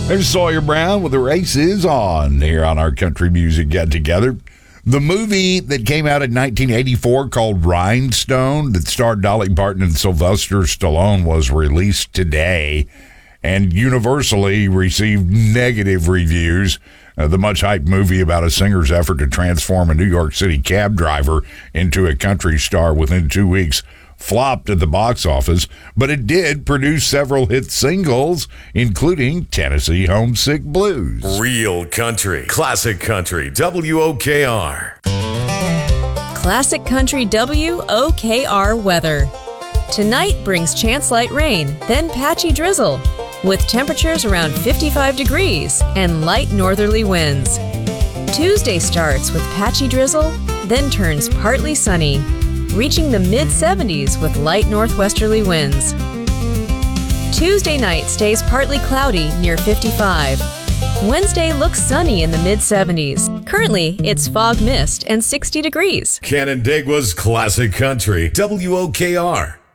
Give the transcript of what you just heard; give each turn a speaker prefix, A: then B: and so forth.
A: There's Sawyer Brown with The Race Is On here on our Country Music Get Together. The movie that came out in 1984 called Rhinestone that starred Dolly Parton and Sylvester Stallone was released today and universally received negative reviews. The much-hyped movie about a singer's effort to transform a New York City cab driver into a country star within 2 weeks flopped at the box office, but it did produce several hit singles, including Tennessee Homesick Blues.
B: Real country, classic country, WOKR.
C: Classic country WOKR weather. Tonight brings chance light rain, then patchy drizzle, with temperatures around 55 degrees and light northerly winds. Tuesday starts with patchy drizzle, then turns partly sunny, reaching the mid-70s with light northwesterly winds. Tuesday night stays partly cloudy near 55. Wednesday looks sunny in the mid-70s. Currently, it's fog mist and 60 degrees.
B: Canandaigua's classic country, WOKR.